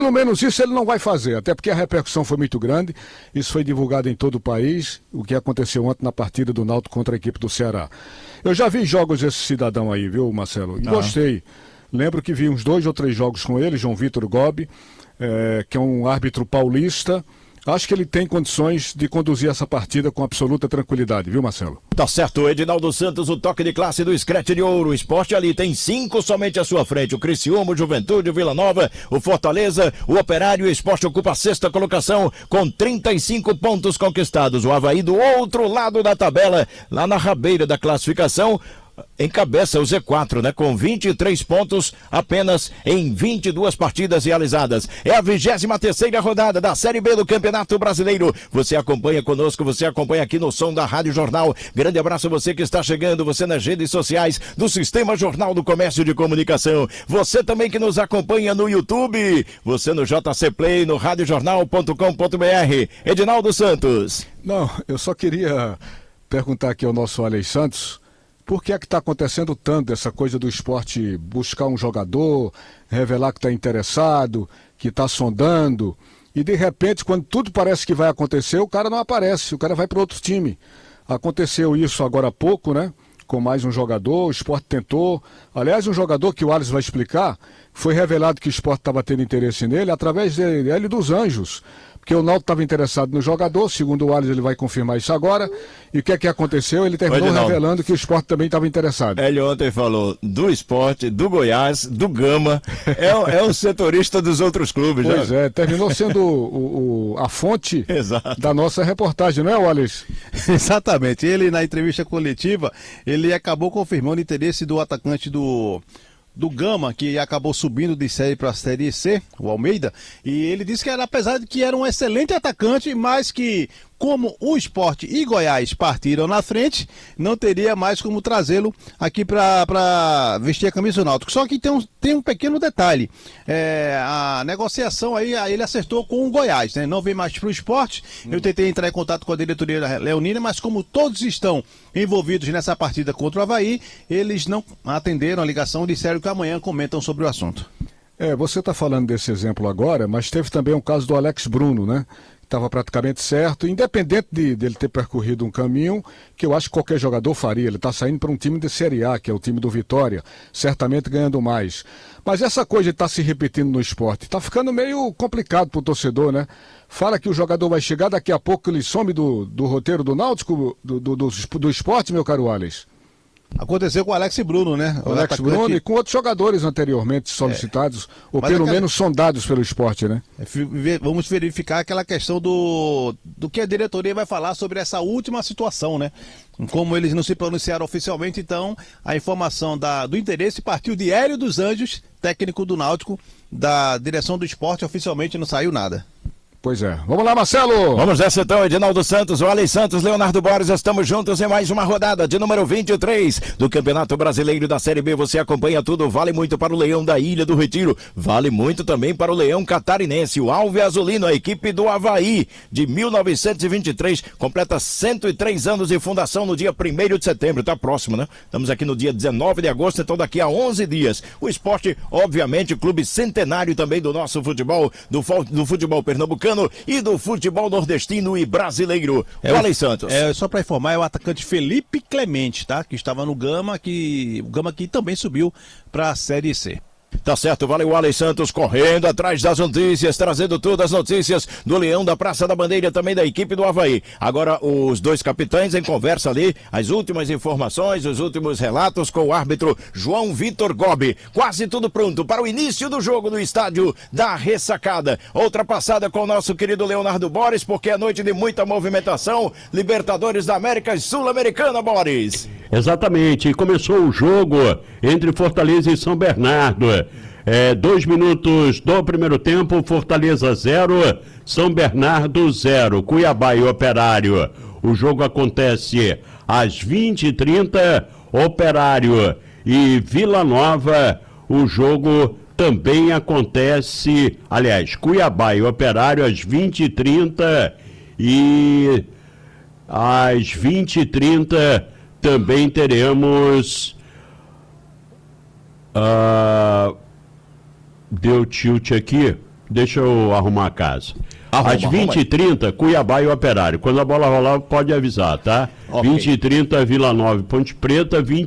Pelo menos isso ele não vai fazer, até porque a repercussão foi muito grande. Isso foi divulgado em todo o país, o que aconteceu ontem na partida do Náutico contra a equipe do Ceará. Eu já vi jogos desse cidadão aí, viu, Marcelo? E gostei. Lembro que vi uns 2 ou 3 jogos com ele, João Vitor Gobi, que é um árbitro paulista. Acho que ele tem condições de conduzir essa partida com absoluta tranquilidade, viu, Marcelo? Tá certo, Edinaldo Santos, o toque de classe do Scratch de Ouro. O Esporte ali tem 5 somente à sua frente. O Criciúma, o Juventude, o Vila Nova, o Fortaleza, o Operário. O Esporte ocupa a 6ª colocação com 35 pontos conquistados. O Avaí do outro lado da tabela, lá na rabeira da classificação, encabeça o Z4, né? Com 23 pontos apenas em 22 partidas realizadas. É a 23ª rodada da Série B do Campeonato Brasileiro. Você acompanha conosco, você acompanha aqui no som da Rádio Jornal. Grande abraço a você que está chegando, você nas redes sociais do Sistema Jornal do Comércio de Comunicação. Você também que nos acompanha no YouTube, você no JC Play, no radiojornal.com.br. Edinaldo Santos. Não, eu só queria perguntar aqui ao nosso Alex Santos, por que é que está acontecendo tanto essa coisa do esporte buscar um jogador, revelar que está interessado, que está sondando, e de repente, quando tudo parece que vai acontecer, o cara não aparece, o cara vai para outro time. Aconteceu isso agora há pouco, né? Com mais um jogador, o esporte tentou. Aliás, um jogador que o Alisson vai explicar, foi revelado que o esporte estava tendo interesse nele através dele dos Anjos. Porque o Náutico estava interessado no jogador, segundo o Alisson ele vai confirmar isso agora. E o que é que aconteceu? Ele terminou revelando que o esporte também estava interessado. Ele ontem falou do Esporte, do Goiás, do Gama. É um setorista dos outros clubes. Pois já. Terminou sendo a fonte da nossa reportagem, não é, Alisson? Exatamente. Ele, na entrevista coletiva, ele acabou confirmando o interesse do atacante do Gama, que acabou subindo de série para a Série C, o Almeida, e ele disse que apesar de que era um excelente atacante, mas que como o Sport e Goiás partiram na frente, não teria mais como trazê-lo aqui para vestir a camisa do Náutico. Só que tem um pequeno detalhe, a negociação aí ele acertou com o Goiás, né? Não vem mais para o Sport. Eu tentei entrar em contato com a diretoria leonina, mas como todos estão envolvidos nessa partida contra o Avaí, eles não atenderam a ligação e disseram que amanhã comentam sobre o assunto. Você está falando desse exemplo agora, mas teve também o caso do Alex Bruno, né? Estava praticamente certo, independente dele ter percorrido um caminho que eu acho que qualquer jogador faria. Ele está saindo para um time de Série A, que é o time do Vitória, certamente ganhando mais. Mas essa coisa de estar se repetindo no esporte está ficando meio complicado para o torcedor, né? Fala que o jogador vai chegar, daqui a pouco ele some do roteiro do Náutico, do esporte, meu caro Alex. Aconteceu com o Alex Bruno, né? O Alex Bruno e com outros jogadores anteriormente solicitados, ou pelo menos sondados pelo esporte, né? Vamos verificar aquela questão do que a diretoria vai falar sobre essa última situação, né? Como eles não se pronunciaram oficialmente, então a informação do interesse partiu de Hélio dos Anjos, técnico do Náutico, da direção do esporte, oficialmente não saiu nada. Pois é. Vamos lá, Marcelo! Vamos nessa então, Edinaldo Santos, o Alex Santos, Leonardo Borges, estamos juntos em mais uma rodada de número 23 do Campeonato Brasileiro da Série B. Você acompanha tudo, vale muito para o Leão da Ilha do Retiro, vale muito também para o Leão Catarinense, o Alve Azulino, a equipe do Avaí, de 1923, completa 103 anos de fundação no dia 1º de setembro, tá próximo, né? Estamos aqui no dia 19 de agosto, então daqui a 11 dias. O esporte, obviamente, clube centenário também do nosso futebol, do futebol pernambucano, e do futebol nordestino e brasileiro. O Alex Santos. Só para informar, é o atacante Felipe Clemente, tá? Que estava no Gama, o Gama que também subiu para a Série C. Tá certo, valeu, Alex Santos correndo atrás das notícias, trazendo todas as notícias do Leão, da Praça da Bandeira, também da equipe do Avaí. Agora os dois capitães em conversa ali, as últimas informações, os últimos relatos com o árbitro João Vitor Gobi. Quase tudo pronto para o início do jogo no estádio da Ressacada. Outra passada com o nosso querido Leonardo Borges, porque é noite de muita movimentação. Libertadores da América e Sul-Americana, Borges. Exatamente, começou o jogo entre Fortaleza e São Bernardo. 2 minutos do primeiro tempo, Fortaleza 0, São Bernardo 0, Cuiabá e Operário. O jogo acontece às 20h30, Operário e Vila Nova. O jogo também acontece, aliás, Cuiabá e Operário às 20h30 e às 20h30 também teremos... deu tilt aqui, Deixa eu arrumar a casa. Arruma, Às 20h30, Cuiabá e Operário. Quando a bola rolar, pode avisar, tá? Ok. 20h30, Vila Nova e Ponte Preta,